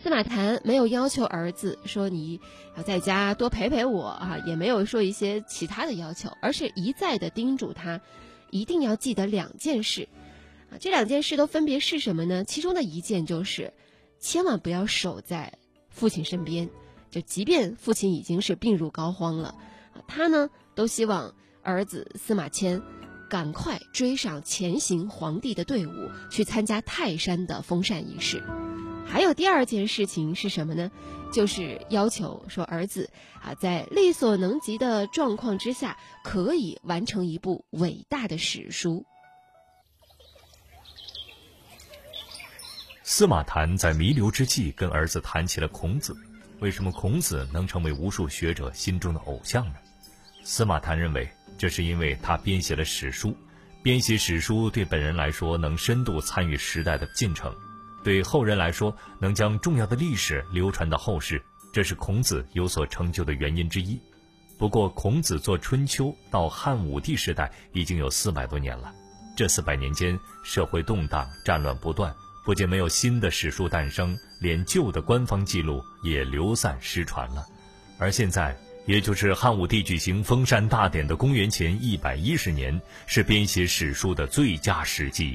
司马谈没有要求儿子说你要在家多陪陪我啊，也没有说一些其他的要求，而是一再的叮嘱他一定要记得2件事啊。这2件事都分别是什么呢？其中的一件就是千万不要守在父亲身边，就即便父亲已经是病入膏肓了，他呢都希望儿子司马迁赶快追上前行皇帝的队伍，去参加泰山的封禅仪式。还有第2件事情是什么呢？就是要求说儿子在力所能及的状况之下，可以完成一部伟大的史书。 司马谈在弥留之际跟儿子谈起了孔子。为什么孔子能成为无数学者心中的偶像呢？司马谈认为，这是因为他编写了史书，编写史书对本人来说能深度参与时代的进程，对后人来说能将重要的历史流传到后世，这是孔子有所成就的原因之一。不过孔子做春秋到汉武帝时代已经有400多年了，这400年间社会动荡，战乱不断，不仅没有新的史书诞生，连旧的官方记录也流散失传了。而现在也就是汉武帝举行封禅大典的公元前110年，是编写史书的最佳时机。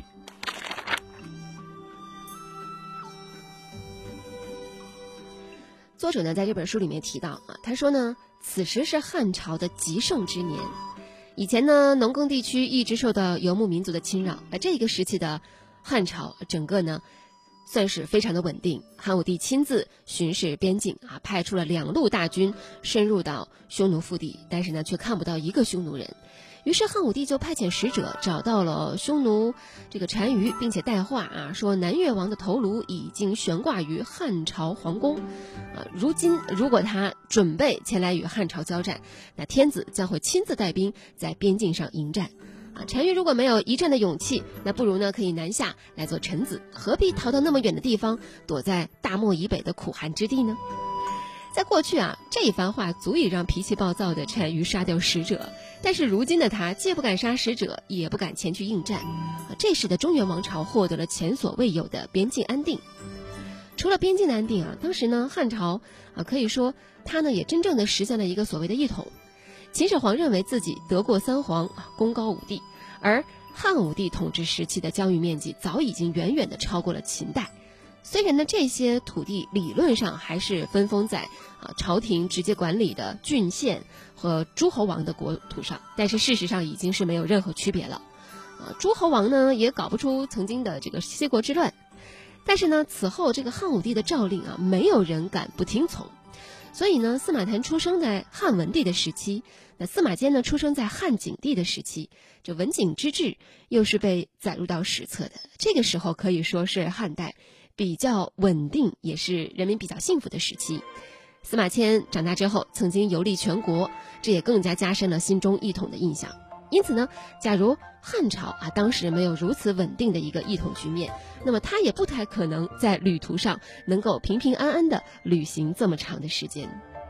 作者呢在这本书里面提到他说呢，此时是汉朝的极盛之年。以前呢，农耕地区一直受到游牧民族的侵扰，而这个时期的汉朝整个呢算是非常的稳定。汉武帝亲自巡视边境派出了2路大军深入到匈奴腹地，但是呢却看不到一个匈奴人。于是汉武帝就派遣使者找到了匈奴这个单于，并且带话说南越王的头颅已经悬挂于汉朝皇宫如今如果他准备前来与汉朝交战，那天子将会亲自带兵在边境上迎战单于如果没有一战的勇气，那不如呢可以南下来做臣子，何必逃到那么远的地方，躲在大漠以北的苦寒之地呢？在过去这一番话足以让脾气暴躁的单于杀掉使者，但是如今的他既不敢杀使者，也不敢前去应战这使得中原王朝获得了前所未有的边境安定。除了边境的安定当时呢汉朝可以说他呢也真正的实现了一个所谓的一统。秦始皇认为自己得过3皇，功高5帝，而汉武帝统治时期的疆域面积早已经远远的超过了秦代。虽然呢这些土地理论上还是分封在朝廷直接管理的郡县和诸侯王的国土上，但是事实上已经是没有任何区别了诸侯王呢也搞不出曾经的这个西国之乱。但是呢此后这个汉武帝的诏令没有人敢不听从。所以呢司马谈出生在汉文帝的时期，那司马迁呢出生在汉景帝的时期，这文景之治又是被载入到史册的。这个时候可以说是汉代比较稳定，也是人民比较幸福的时期。司马迁长大之后曾经游历全国，这也更加加深了心中一统的印象。因此呢，假如汉朝当时没有如此稳定的一个一统局面，那么他也不太可能在旅途上能够平平安安的旅行这么长的时间。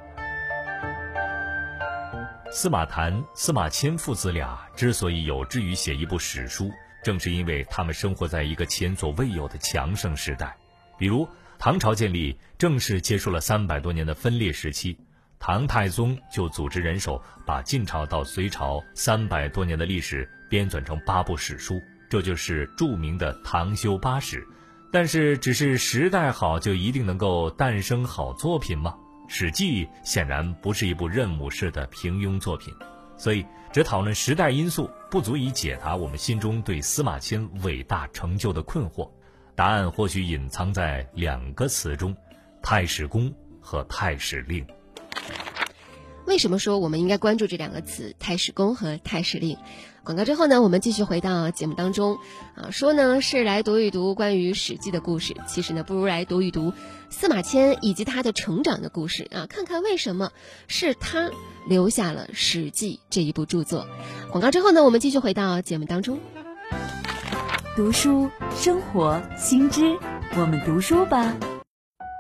司马谈、司马迁父子俩之所以有志于写一部史书，正是因为他们生活在一个前所未有的强盛时代。比如唐朝建立正式结束了300多年的分裂时期，唐太宗就组织人手把晋朝到隋朝300多年的历史编纂成8部史书，这就是著名的唐修8史。但是只是时代好就一定能够诞生好作品吗？史记显然不是一部任务式的平庸作品，所以只讨论时代因素不足以解答我们心中对司马迁伟大成就的困惑。答案或许隐藏在2个词中：太史公和太史令。 为什么说我们应该关注这2个词，太史公和太史令？广告之后呢，我们继续回到节目当中说呢是来读一读关于史记的故事，其实呢不如来读一读司马迁以及他的成长的故事看看为什么是他留下了史记这一部著作。广告之后呢，我们继续回到节目当中。 读书生活新知，我们读书吧。